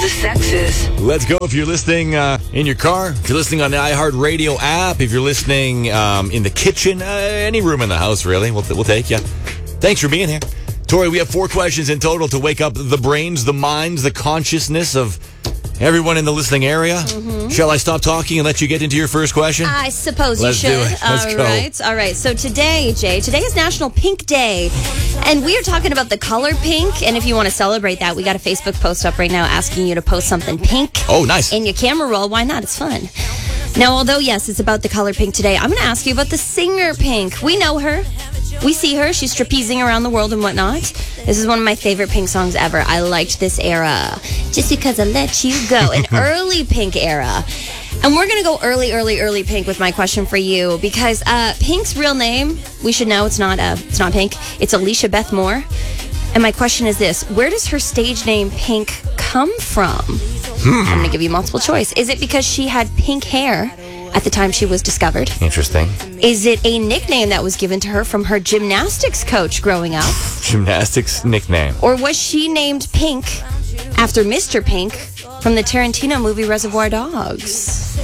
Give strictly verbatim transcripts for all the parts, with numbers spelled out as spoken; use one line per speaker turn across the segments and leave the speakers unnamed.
the sexes.
Let's go. If you're listening uh, in your car, if you're listening on the iHeartRadio app, if you're listening um, in the kitchen, uh, any room in the house, really, we'll, we'll take you. Thanks for being here. Tori, we have four questions in total to wake up the brains, the minds, the consciousness of everyone in the listening area. Mm-hmm. Shall I stop talking and let you get into your first question?
I suppose
Let's
you should.
do it. Let's
All
go.
right. All right. So today, Jay, today is National Pink Day. And we are talking about the color pink. And if you want to celebrate that, we got a Facebook post up right now asking you to post something pink.
Oh, nice.
In your camera roll. Why not? It's fun. Now, although, yes, it's about the color pink today, I'm going to ask you about the singer Pink. We know her. We see her. She's trapezing around the world and whatnot. This is one of my favorite Pink songs ever. I liked this era. Just because I let you go. An early Pink era. And we're going to go early, early, early Pink with my question for you. Because uh, Pink's real name, we should know it's not, uh, it's not Pink. It's Alicia Beth Moore. And my question is this. Where does her stage name Pink come from? Hmm. I'm going to give you multiple choice. Is it because she had pink hair at the time she was discovered?
Interesting.
Is it a nickname that was given to her from her gymnastics coach growing up?
Gymnastics nickname.
Or was she named Pink after Mister Pink from the Tarantino movie Reservoir Dogs?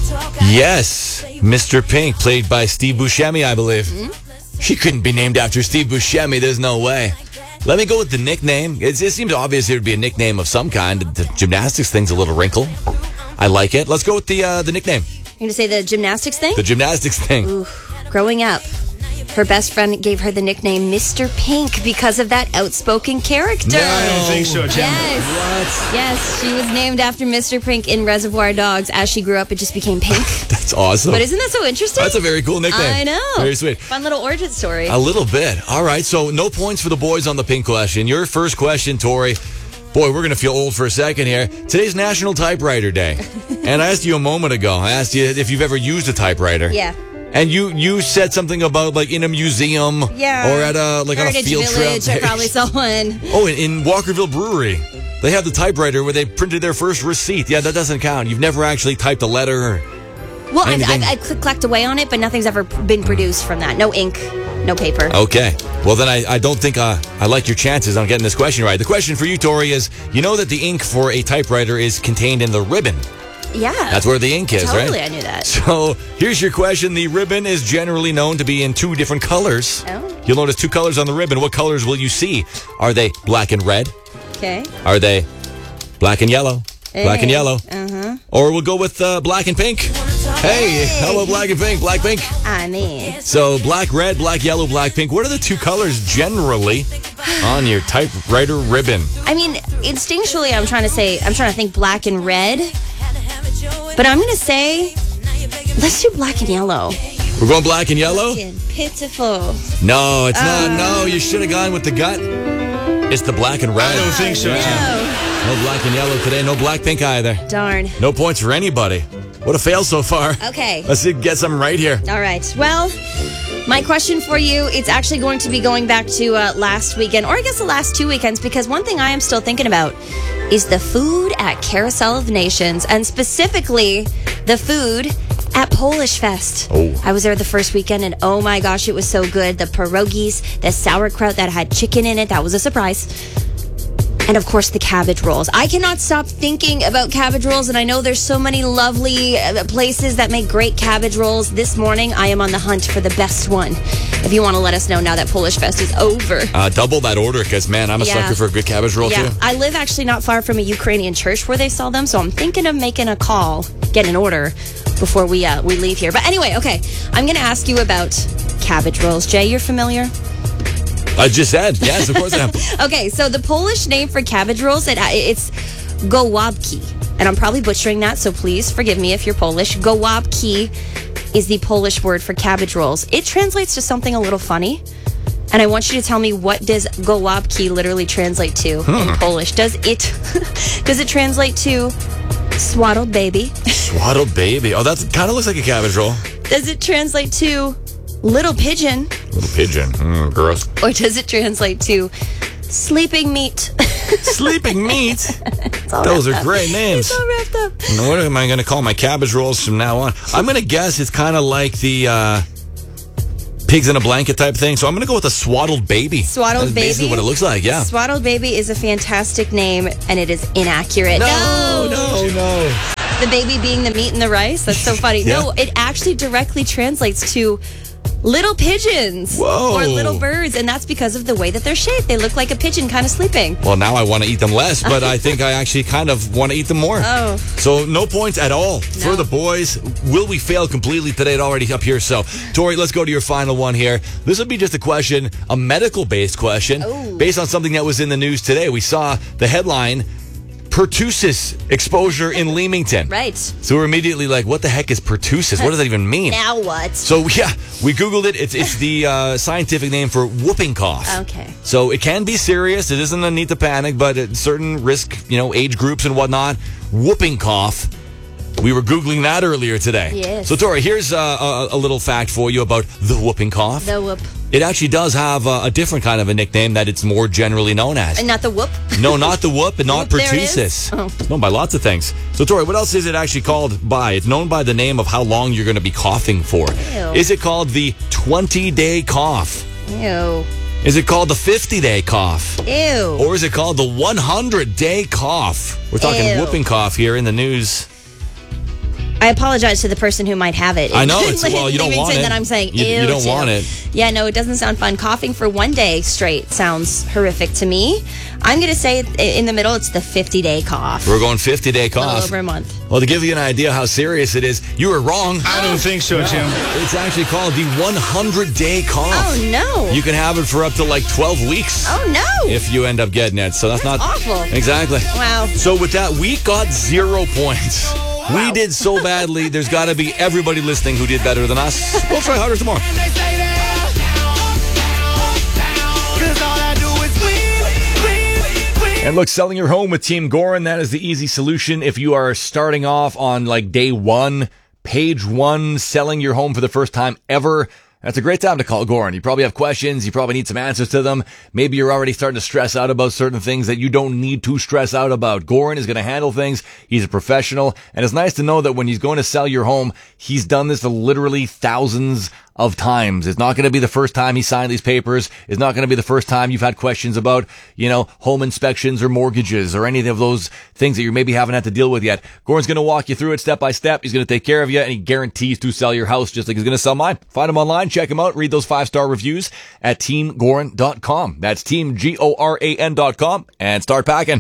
Yes. Mister Pink, played by Steve Buscemi, I believe. Mm-hmm. She couldn't be named after Steve Buscemi. There's no way. Let me go with the nickname. It, it seems obvious there would be a nickname of some kind. The gymnastics thing's a little wrinkle. I like it. Let's go with the uh, the nickname.
You're going to say the gymnastics thing?
The gymnastics thing.
Ooh, growing up, her best friend gave her the nickname Mister Pink because of that outspoken character.
No, I don't think so, Jen.
Yes.
What?
Yes, she was named after Mister Pink in Reservoir Dogs. As she grew up, it just became Pink.
That's awesome.
But isn't that so interesting?
That's a very cool nickname.
I know.
Very sweet.
Fun little origin story.
A little bit. All right, so no points for the boys on the Pink question. Your first question, Tori. Boy, we're going to feel old for a second here. Today's National Typewriter Day. And I asked you a moment ago, I asked you if you've ever used a typewriter.
Yeah.
And you, you said something about like in a museum
yeah.
or at a like
Heritage
on a field
Village,
trip.
I probably saw one.
Oh, in, in Walkerville Brewery. They have the typewriter where they printed their first receipt. Yeah, that doesn't count. You've never actually typed a letter or
Well, I've,
anything.
I've, I've click-clacked away on it, but nothing's ever been produced from that. No ink, no paper.
Okay. Well, then I, I don't think uh, I like your chances on getting this question right. The question for you, Tori, is you know that the ink for a typewriter is contained in the ribbon.
Yeah.
That's where the ink is,
totally,
right?
Totally, I knew that.
So here's your question. The ribbon is generally known to be in two different colors.
Oh.
You'll notice two colors on the ribbon. What colors will you see? Are they black and red?
Okay.
Are they black and yellow?
Hey.
Black and yellow.
Uh-huh.
Or we'll go with uh, black and pink. Hey, hello, black and pink, black, pink.
I mean.
So black, red, black, yellow, black, pink. What are the two colors generally on your typewriter ribbon?
I mean, instinctually, I'm trying to say, I'm trying to think black and red. But I'm going to say, let's do black and yellow.
We're going black and yellow?
Pitiful.
No, it's
Uh,
not. No, you should have gone with the gut. It's the black and red.
I don't think so.
Yeah. No black and yellow today. No black pink either.
Darn.
No points for anybody. What a fail so far.
Okay.
Let's see, get something right here.
All right. Well, my question for you, it's actually going to be going back to uh, last weekend, or I guess the last two weekends, because one thing I am still thinking about is the food at Carousel of Nations, and specifically the food at Polish Fest.
Oh.
I was there the first weekend, and oh my gosh, it was so good. The pierogies, the sauerkraut that had chicken in it, that was a surprise. And of course, the cabbage rolls. I cannot stop thinking about cabbage rolls, and I know there's so many lovely uh, places that make great cabbage rolls. This morning, I am on the hunt for the best one. If you want to let us know now that Polish Fest is over.
Uh, double that order, because, man, I'm a
Yeah.
sucker for a good cabbage roll,
Yeah,
too.
I live actually not far from a Ukrainian church where they sell them, so I'm thinking of making a call, get an order before we uh, we leave here. But anyway, okay, I'm going to ask you about cabbage rolls. Jay, you're familiar?
I just said, yes, of course I am.
Okay, so the Polish name for cabbage rolls, it, it's gołąbki. And I'm probably butchering that, so please forgive me if you're Polish. Gołąbki is the Polish word for cabbage rolls. It translates to something a little funny. And I want you to tell me, what does gołąbki literally translate to
Hmm.
in Polish? Does it does it translate to swaddled baby?
Swaddled baby. Oh, that kind of looks like a cabbage roll.
Does it translate to little pigeon?
Little pigeon. Mm, gross.
Or does it translate to sleeping meat?
Sleeping meat.
all
Those are
wrapped up.
great names.
It's all wrapped up.
Now, what am I going to call my cabbage rolls from now on? I'm going to guess it's kind of like the uh, Pigs in a blanket type thing. So I'm going to go with a swaddled baby.
Swaddled
That's
baby.
basically what it looks like, yeah.
Swaddled baby is a fantastic name, and it is inaccurate.
No, no, no.
The baby being the meat and the rice. That's so funny.
Yeah.
No, it actually directly translates to little pigeons.
Whoa.
Or little birds, and that's because of the way that they're shaped. They look like a pigeon kind of sleeping.
Well, now I want to eat them less, but I think I actually kind of want to eat them more.
Oh.
So no points at all for the boys. Will we fail completely today? It already up here. So, Tori, let's go to your final one here. This will be just a question, a medical-based question,
Oh.
based on something that was in the news today. We saw the headline, pertussis exposure in Leamington.
Right.
So we're immediately like, what the heck is pertussis? What does that even mean?
Now what?
So, yeah, we Googled it. It's it's the uh, scientific name for whooping cough.
Okay.
So it can be serious. It isn't a need to panic, but at certain risk, you know, age groups and whatnot, whooping cough. We were Googling that earlier today.
Yes.
So, Tori, here's uh, a, a little fact for you about the whooping cough.
The whoop.
It actually does have a, a different kind of a nickname that it's more generally known as.
And not the whoop?
No, not the whoop and not
Whoop, there it
pertussis.
is? Oh.
It's known by lots of things. So, Tori, what else is it actually called by? It's known by the name of how long you're going to be coughing for.
Ew.
Is it called the twenty-day cough?
Ew.
Is it called the fifty-day cough?
Ew.
Or is it called the one hundred-day cough? We're talking
Ew.
whooping cough here in the news.
I apologize to the person who might have it.
I know, it's- well, you don't want
Leamington
it.
That I'm saying,
You- you
ew
don't
to.
want it.
Yeah, no, it doesn't sound fun. Coughing for one day straight sounds horrific to me. I'm going to say in the middle, it's the fifty-day cough.
We're going fifty-day
A little
cough.
over a month.
Well, to give you an idea how serious it is, you were wrong.
I don't think so, Jim.
It's actually called the one hundred-day cough.
Oh, no.
You can have it for up to like twelve weeks.
Oh, no.
If you end up getting it. So that's,
That's
not
awful.
Exactly.
Wow.
So with that, we got zero points. We did so badly. There's got to be everybody listening who did better than us. We'll try harder tomorrow. And look, selling your home with Team Gorin, that is the easy solution. If you are starting off on like day one, page one, selling your home for the first time ever, that's a great time to call Gorin. You probably have questions. You probably need some answers to them. Maybe you're already starting to stress out about certain things that you don't need to stress out about. Gorin is going to handle things. He's a professional. And it's nice to know that when he's going to sell your home, he's done this literally thousands of times. It's not going to be the first time he signed these papers. It's not going to be the first time you've had questions about, you know, home inspections or mortgages or any of those things that you maybe haven't had to deal with yet. Gorin's going to walk you through it step by step. He's going to take care of you, and he guarantees to sell your house just like he's going to sell mine. Find him online, check him out, read those five-star reviews at team gorin dot com. That's team G O R A N dot com, and start packing.